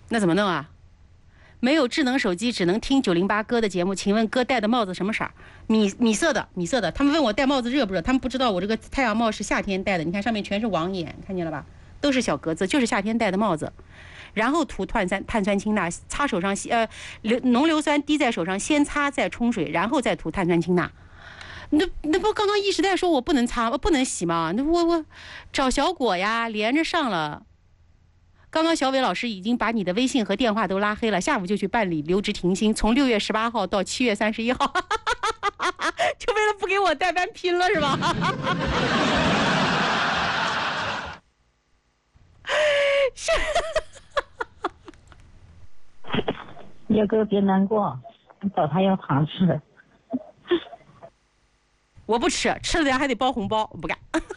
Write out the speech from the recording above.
那怎么弄啊？没有智能手机，只能听908哥的节目。请问哥戴的帽子什么色儿？米色的。他们问我戴帽子热不热，他们不知道我这个太阳帽是夏天戴的。你看上面全是网眼，看见了吧？都是小格子，就是夏天戴的帽子。然后涂碳酸氢钠，擦手上浓硫酸滴在手上，先擦再冲水，然后再涂碳酸氢钠。那不刚刚一时代说我不能擦，不能洗吗？那我找小果呀，连着上了。刚刚小伟老师已经把你的微信和电话都拉黑了，下午就去办理留职停薪，从6月18号到7月31号，就为了不给我代班拼了是吧？是。 叶哥别难过，你找他要糖吃。 我不吃，吃了点还得包红包，我不干。